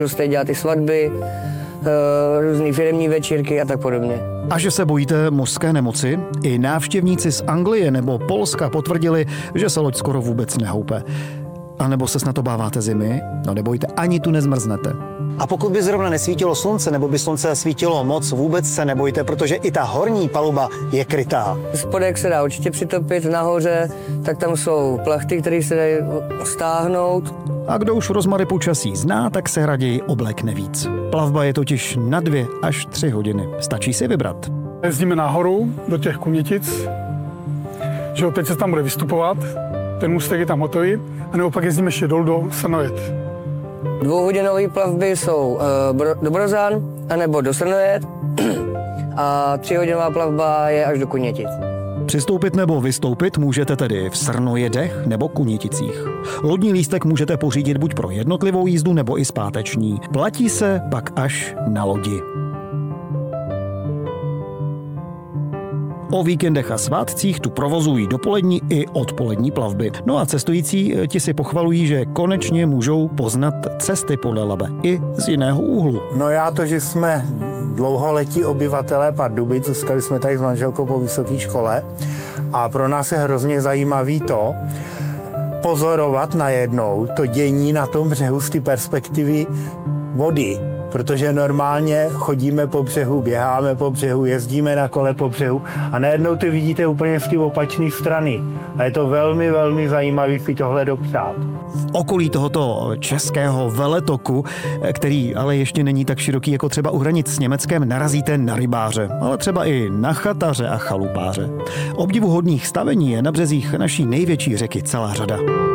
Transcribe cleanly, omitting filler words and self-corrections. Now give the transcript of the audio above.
Prostě dělat ty svatby, různý firemní večírky a tak podobně. A že se bojíte mořské nemoci? I návštěvníci z Anglie nebo Polska potvrdili, že se loď skoro vůbec nehoupe. A nebo se snad obáváte zimy? No nebojte, ani tu nezmrznete. A pokud by zrovna nesvítilo slunce, nebo by slunce svítilo moc, vůbec se nebojte, protože i ta horní paluba je krytá. Spodek se dá určitě přitopit, nahoře, tak tam jsou plachty, které se dají stáhnout. A kdo už rozmary počasí zná, tak se raději oblekne víc. Plavba je totiž na 2 až 3 hodiny. Stačí si vybrat. Jezdíme nahoru do těch Kunětic, že jo, teď se tam bude vystupovat, ten můstek je tam hotový, anebo pak jezdíme ještě dolů do Srnojet. 2hodinové plavby jsou do Brozan, anebo do Srnojet a 3hodinová plavba je až do Kunětic. Přistoupit nebo vystoupit můžete tedy v Srnojedech nebo Kuněticích. Lodní lístek můžete pořídit buď pro jednotlivou jízdu nebo i zpáteční. Platí se pak až na lodi. O víkendech a svátcích tu provozují dopolední i odpolední plavby. No a cestující ti si pochvalují, že konečně můžou poznat cesty podle Labe i z jiného úhlu. No já to, že jsme dlouholetí obyvatelé Pardubic, zůstali jsme tady s manželkou po vysoké škole a pro nás je hrozně zajímavý to, pozorovat najednou to dění na tom břehu z té perspektivy vody. Protože normálně chodíme po břehu, běháme po břehu, jezdíme na kole po břehu a najednou ty vidíte úplně z té opačné strany. A je to velmi, velmi zajímavé si tohle dopřát. V okolí tohoto českého veletoku, který ale ještě není tak široký jako třeba u hranic s Německem, narazíte na rybáře, ale třeba i na chataře a chalupáře. Obdivuhodných stavení je na březích naší největší řeky celá řada.